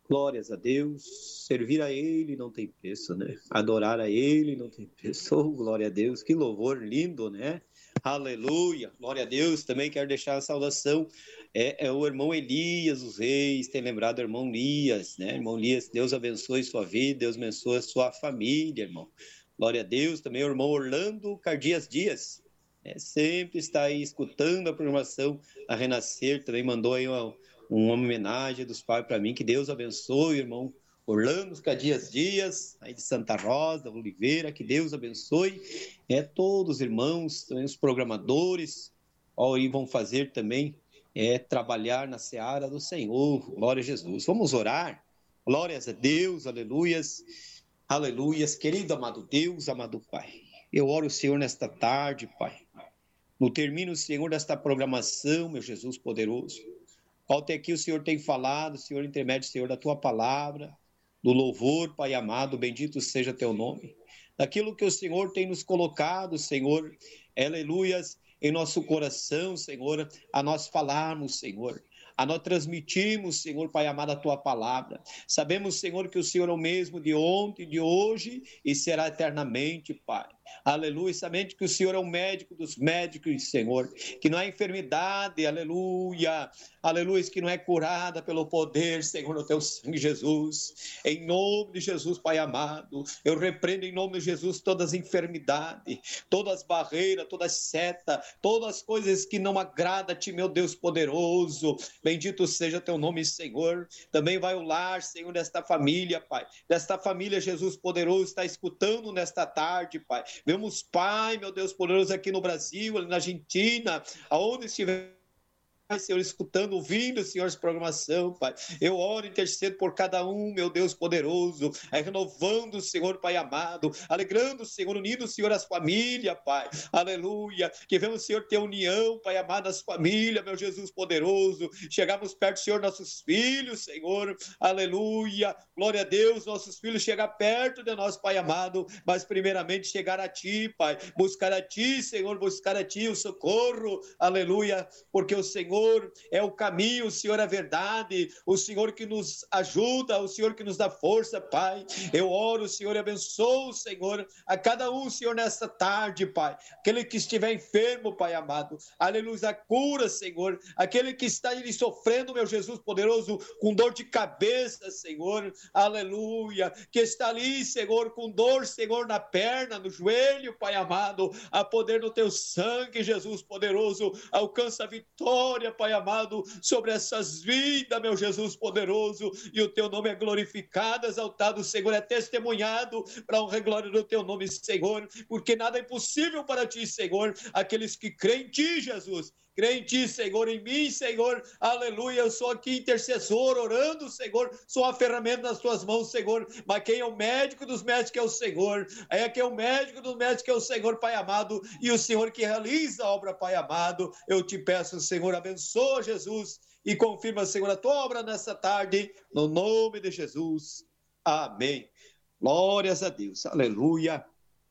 Glórias a Deus, servir a Ele não tem preço, né? Adorar a Ele não tem preço. Oh, glória a Deus, que louvor lindo, né? Aleluia, glória a Deus. Também quero deixar a saudação. É o irmão Elias, os reis, tem lembrado o irmão Lias, né? Irmão Lias, Deus abençoe sua vida, Deus abençoe sua família, irmão. Glória a Deus. Também o irmão Orlando Cardias Dias, sempre está aí escutando a programação a Renascer, também mandou aí uma homenagem dos pais para mim, que Deus abençoe, irmão Orlando Cadias Dias, aí de Santa Rosa, Oliveira, que Deus abençoe, todos os irmãos, também os programadores, aí vão fazer também, trabalhar na seara do Senhor, glória a Jesus. Vamos orar, glórias a Deus, aleluias, aleluias, querido amado Deus, amado Pai, eu oro, Senhor, nesta tarde, Pai, no termino, Senhor, desta programação, meu Jesus poderoso, qual até aqui o Senhor tem falado, Senhor, intermédio, Senhor, da Tua palavra, do louvor, Pai amado, bendito seja Teu nome, daquilo que o Senhor tem nos colocado, Senhor, aleluias, em nosso coração, Senhor, a nós falarmos, Senhor, a nós transmitirmos, Senhor, Pai amado, a Tua palavra. Sabemos, Senhor, que o Senhor é o mesmo de ontem, de hoje e será eternamente, Pai. Aleluia, sabendo que o Senhor é o médico dos médicos, Senhor, que não há enfermidade, aleluia, aleluia, que não é curada pelo poder, Senhor, do Teu sangue, Jesus. Em nome de Jesus, Pai amado, eu repreendo em nome de Jesus todas as enfermidades, todas as barreiras, todas as setas, todas as coisas que não agradam a Ti, meu Deus poderoso. Bendito seja Teu nome, Senhor. Também vai o lar, Senhor, desta família, Pai. Desta família, Jesus poderoso, está escutando nesta tarde, Pai. Vemos, Pai, meu Deus poderoso, aqui no Brasil, na Argentina, aonde estiver, Senhor, escutando, ouvindo, Senhor, essa programação, Pai. Eu oro e intercedo por cada um, meu Deus poderoso, renovando, Senhor, Pai amado, alegrando, Senhor, unindo, Senhor, as famílias, Pai. Aleluia. Que vemos, Senhor, ter união, Pai amado, as famílias, meu Jesus poderoso. Chegamos perto, Senhor, nossos filhos, Senhor. Aleluia. Glória a Deus, nossos filhos chegar perto de nós, Pai amado, mas primeiramente chegar a Ti, Pai. Buscar a Ti, Senhor, buscar a Ti o socorro. Aleluia. Porque o Senhor é o caminho, o Senhor é a verdade, o Senhor que nos ajuda, o Senhor que nos dá força, Pai. Eu oro, Senhor, e abençoo, Senhor, a cada um, Senhor, nesta tarde, Pai. Aquele que estiver enfermo, Pai amado, aleluia, cura, Senhor. Aquele que está ali sofrendo, meu Jesus poderoso, com dor de cabeça, Senhor, aleluia. Que está ali, Senhor, com dor, Senhor, na perna, no joelho, Pai amado, a poder do Teu sangue, Jesus poderoso, alcança a vitória, Pai amado, sobre essas vidas, meu Jesus poderoso, e o Teu nome é glorificado, exaltado, Senhor, é testemunhado para a honra e glória do Teu nome, Senhor, porque nada é impossível para Ti, Senhor, aqueles que creem em Ti, Jesus, creem em Ti, Senhor, em mim, Senhor, aleluia, eu sou aqui intercessor, orando, Senhor, sou a ferramenta nas Tuas mãos, Senhor, mas quem é o médico dos médicos é o Senhor, quem é o médico dos médicos é o Senhor, Pai amado, e o Senhor que realiza a obra, Pai amado, eu Te peço, Senhor, abençoa, Jesus, e confirma, Senhor, a Tua obra nessa tarde, no nome de Jesus, amém. Glórias a Deus, aleluia.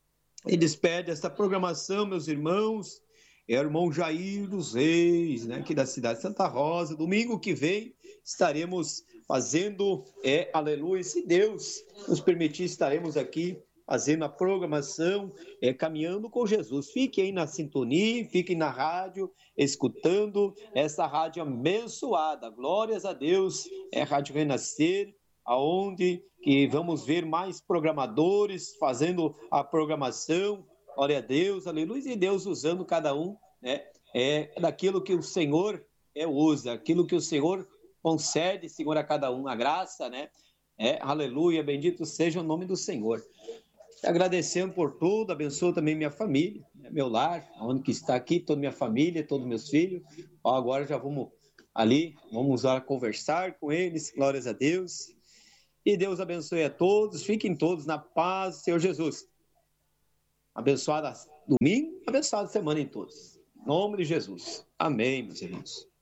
E despede esta programação, meus irmãos, é o irmão Jair dos Reis, né, aqui da cidade de Santa Rosa. Domingo que vem estaremos fazendo, aleluia, se Deus nos permitir, estaremos aqui fazendo a programação, caminhando com Jesus. Fiquem aí na sintonia, fiquem na rádio, escutando essa rádio abençoada. Glórias a Deus, Rádio Renascer, aonde que vamos ver mais programadores fazendo a programação. Glória a Deus, aleluia, e Deus usando cada um, né, daquilo que o Senhor usa, aquilo que o Senhor concede, Senhor, a cada um, a graça, né, aleluia, bendito seja o nome do Senhor. Agradecendo por tudo, abençoa também minha família, meu lar, onde que está aqui, toda minha família, todos meus filhos. Agora já vamos ali, vamos lá conversar com eles, glórias a Deus. E Deus abençoe a todos, fiquem todos na paz do Senhor Jesus. Abençoada domingo, abençoada semana em todos. Em nome de Jesus. Amém, meus irmãos.